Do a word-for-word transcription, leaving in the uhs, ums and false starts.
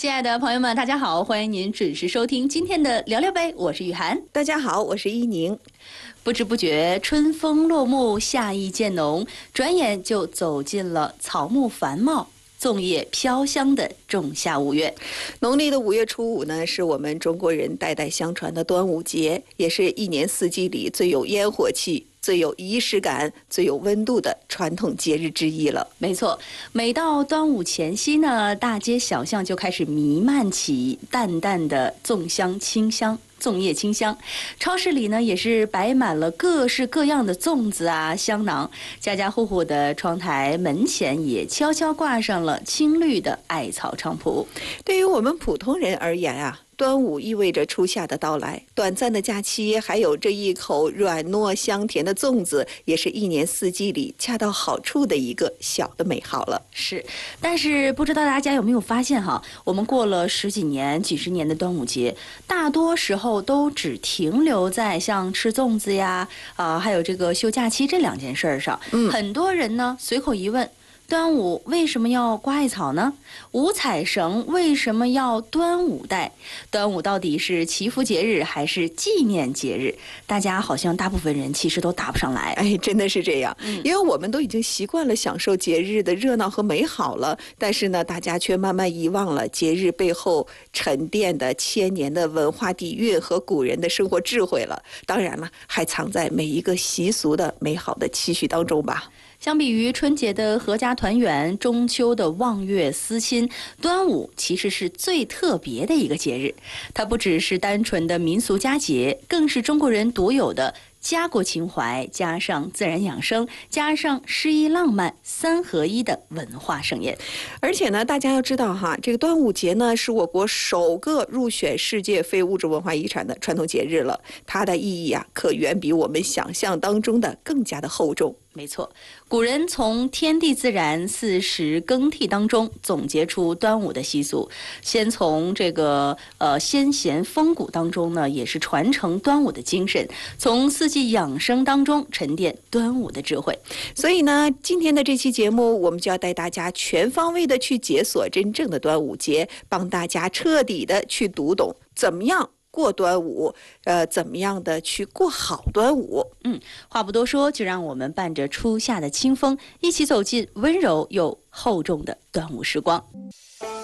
亲爱的朋友们，大家好，欢迎您准时收听今天的聊聊呗，我是雨涵。 大家好，我是依宁。 不知不觉，春风落木，夏意渐浓，转眼就走进了草木繁茂、粽叶飘香的仲夏五月。 农历的五月初五呢，是我们中国人代代相传的端午节，也是一年四季里最有烟火气、最有仪式感、最有温度的传统节日之一了。 没错，每到端午前夕呢，大街小巷就开始弥漫起淡淡的粽香清香。粽叶清香，超市里呢也是摆满了各式各样的粽子啊、香囊，家家户户的窗台门前也悄悄挂上了青绿的艾草菖蒲。 对于我们普通人而言啊，端午意味着初夏的到来，短暂的假期，还有这一口软糯香甜的粽子，也是一年四季里恰到好处的一个小的美好了。 是，但是不知道大家有没有发现哈，我们过了十几年、几十年的端午节，大多时候都只停留在像吃粽子呀，啊、呃，还有这个休假期这两件事儿上。嗯，很多人呢随口一问。端午为什么要挂艾草呢？五彩绳为什么要端午带？端午到底是祈福节日还是纪念节日？大家好像大部分人其实都答不上来。 哎，真的是这样，嗯、因为我们都已经习惯了享受节日的热闹和美好了，但是呢，大家却慢慢遗忘了节日背后沉淀的千年的文化底蕴和古人的生活智慧了。当然了，还藏在每一个习俗的美好的期许当中吧。 相比于春节的阖家团圆，中秋的望月思亲，端午其实是最特别的一个节日。它不只是单纯的民俗佳节，更是中国人独有的家国情怀，加上自然养生，加上诗意浪漫，三合一的文化盛宴。 而且呢，大家要知道哈，这个端午节呢是我国首个入选世界非物质文化遗产的传统节日了，它的意义啊，可远比我们想象当中的更加的厚重。 没错，古人从天地自然、四时更替当中总结出端午的习俗，先从这个呃先贤风骨当中呢，也是传承端午的精神，从四季养生当中沉淀端午的智慧。 所以呢，今天的这期节目，我们就要带大家全方位的去解锁真正的端午节，帮大家彻底的去读懂怎么样过端午，呃，怎么样的去过好端午？ 嗯，话不多说，就让我们伴着初夏的清风，一起走进温柔又厚重的端午时光。